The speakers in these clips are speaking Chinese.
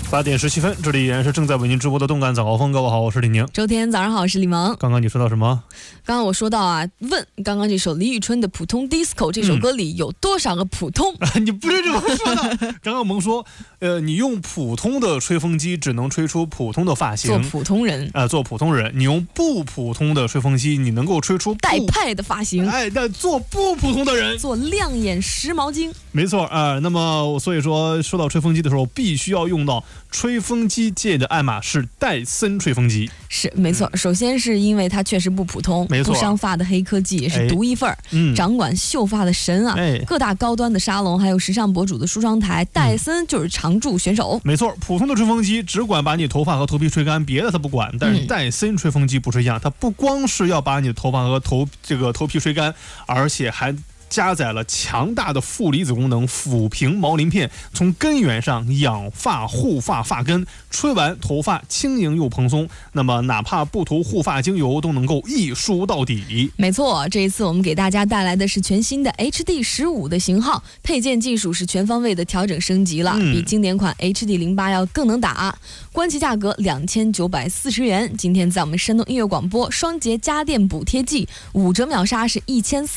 8点17分，这里依然是正在为您直播的动感早高峰。各位好，我是李宁。 周天早上好，我是李萌。 刚刚你说到什么？ 刚刚我说到啊，问刚刚这首李宇春的《普通 DISCO》这首歌里有多少个普通？ 你不是这么说的。刚刚萌说，你用普通的吹风机只能吹出普通的发型， 做普通人做普通人。你用不普通的吹风机，你能够吹出带派的发型。 但做不普通的人， 做亮眼时髦精。 没错啊。那么所以说到吹风机的时候，必须要用到吹风机界的爱马仕戴森吹风机。 是没错，首先是因为它确实不普通， 没错， 不伤发的黑科技也是独一份掌管秀发的神啊。各大高端的沙龙还有时尚博主的梳妆台，戴森就是常驻选手。 没错，普通的吹风机只管把你头发和头皮吹干，别的它不管。但是戴森吹风机不是一样，它不光是要把你的头发和头皮吹干，而且还加载了强大的负离子功能，抚平毛鳞片，从根源上养发护发发根，吹完头发轻盈又蓬松。那么哪怕不涂护发精油，都能够一梳到底。 没错，这一次我们给大家带来的是全新的 HD15 的型号，配件技术是全方位的调整升级了，比经典款 HD08 要更能打。官旗价格2940元。今天在我们山东音乐广播双节家电补贴季，5折秒杀是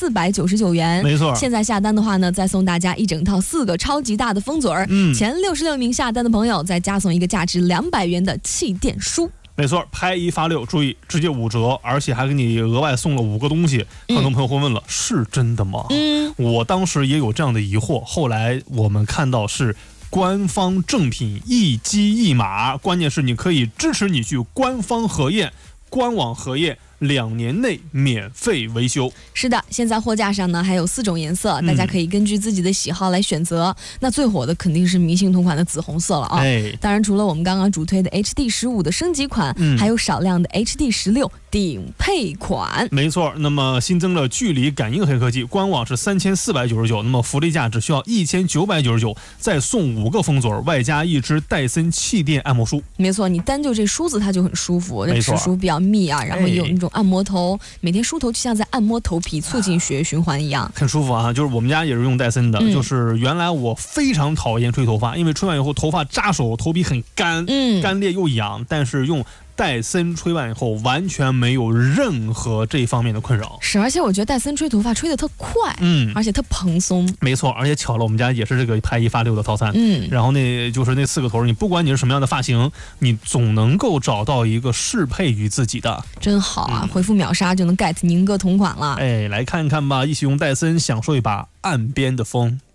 1499元。 没错， 现在下单的话呢，再送大家一整套4个超级大的风嘴儿。前66名下单的朋友再加送一个价值200元的气垫梳。 没错，拍1发6，注意直接5折，而且还给你额外送了5个东西。很多朋友会问了，是真的吗？我当时也有这样的疑惑，后来我们看到是官方正品，一机一码，关键是你可以支持你去官方核验，官网核验，2年内免费维修。 是的，现在货架上呢还有4种颜色，大家可以根据自己的喜好来选择。那最火的肯定是明星同款的紫红色了啊！当然除了我们刚刚主推的 HD15 的升级款，还有少量的 HD16顶配款。 没错，那么新增了距离感应黑科技，官网是3499，那么福利价只需要1999，再送5个风嘴，外加1支戴森气垫按摩梳。 没错，你单就这梳子它就很舒服，这齿梳比较密啊，然后有那种按摩头，每天梳头就像在按摩头皮，促进血液循环一样， 很舒服啊。就是我们家也是用戴森的，就是原来我非常讨厌吹头发，因为吹完以后头发扎手，头皮很干，干裂又痒，但是用戴森吹完以后完全没有任何这方面的困扰。 是，而且我觉得戴森吹头发吹得特快，而且特蓬松。 没错，而且巧了，我们家也是这个拍1发6的套餐，然后就是那4个头，你不管你是什么样的发型，你总能够找到一个适配于自己的， 真好啊！回复秒杀就能 get 宁哥同款了。 来看看吧，一起用戴森享受一把岸边的风。